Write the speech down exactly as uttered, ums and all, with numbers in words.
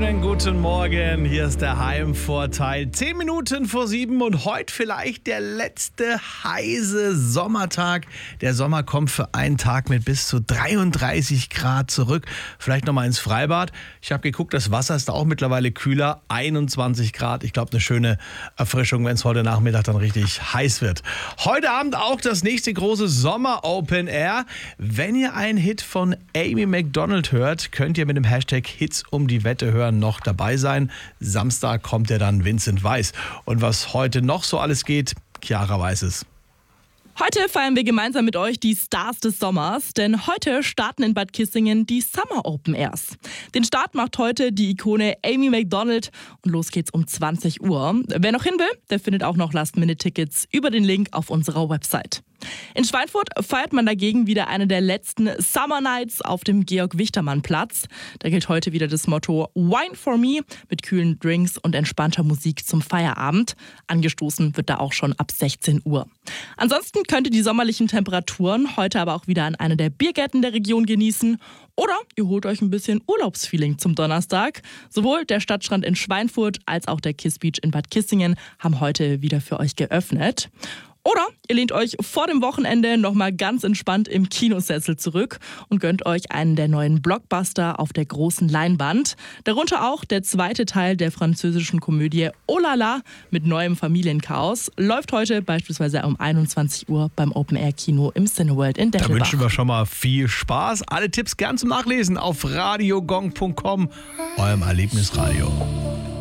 Schönen guten Morgen, hier ist der Heimvorteil. Zehn Minuten vor sieben und heute vielleicht der letzte heiße Sommertag. Der Sommer kommt für einen Tag mit bis zu dreiunddreißig Grad zurück. Vielleicht nochmal ins Freibad. Ich habe geguckt, das Wasser ist auch mittlerweile kühler, einundzwanzig Grad. Ich glaube, eine schöne Erfrischung, wenn es heute Nachmittag dann richtig heiß wird. Heute Abend auch das nächste große Sommer-Open Air. Wenn ihr einen Hit von Amy Macdonald hört, könnt ihr mit dem Hashtag Hits um die Wette hören noch dabei sein. Samstag kommt ja dann Vincent Weiss. Und was heute noch so alles geht, Chiara weiß es. Heute feiern wir gemeinsam mit euch die Stars des Sommers, denn heute starten in Bad Kissingen die Summer Open Airs. Den Start macht heute die Ikone Amy Macdonald und los geht's um zwanzig Uhr. Wer noch hin will, der findet auch noch Last-Minute-Tickets über den Link auf unserer Website. In Schweinfurt feiert man dagegen wieder eine der letzten Summer Nights auf dem Georg-Wichtermann-Platz. Da gilt heute wieder das Motto Wine for me mit kühlen Drinks und entspannter Musik zum Feierabend. Angestoßen wird da auch schon ab sechzehn Uhr. Ansonsten könnt ihr die sommerlichen Temperaturen heute aber auch wieder an einer der Biergärten der Region genießen. Oder ihr holt euch ein bisschen Urlaubsfeeling zum Donnerstag. Sowohl der Stadtstrand in Schweinfurt als auch der Kiss Beach in Bad Kissingen haben heute wieder für euch geöffnet. Oder ihr lehnt euch vor dem Wochenende nochmal ganz entspannt im Kinosessel zurück und gönnt euch einen der neuen Blockbuster auf der großen Leinwand. Darunter auch der zweite Teil der französischen Komödie Oh la la mit neuem Familienchaos. Läuft heute beispielsweise um einundzwanzig Uhr beim Open Air Kino im Cineworld in Dettelbach. Da wünschen wir schon mal viel Spaß. Alle Tipps gern zum Nachlesen auf radiogong punkt com, eurem Erlebnisradio.